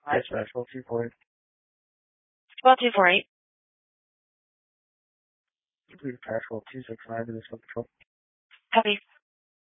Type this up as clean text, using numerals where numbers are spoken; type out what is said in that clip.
Dispatch 1224. 12248. Please patch 1226 to this control. Copy.